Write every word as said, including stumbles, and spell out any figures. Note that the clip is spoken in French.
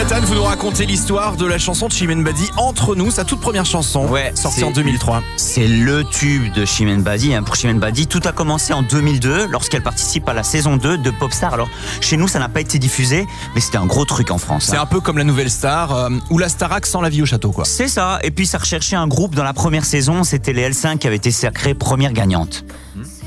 Ethan, vous nous racontez l'histoire de la chanson de Chimène Badi, Entre nous, sa toute première chanson, Ouais, sortie c'est- en deux mille trois. C'est le tube de Chimène Badi. Hein. Pour Chimène Badi, tout a commencé en deux mille deux lorsqu'elle participe à la saison deux de Popstar. Alors, chez nous, ça n'a pas été diffusé, mais c'était un gros truc en France. C'est hein. un peu comme la Nouvelle Star, euh, ou la Starac sans la vie au château, quoi. C'est ça. Et puis, ça recherchait un groupe dans la première saison. C'était les L cinq qui avaient été sacrées première gagnante. Hmm.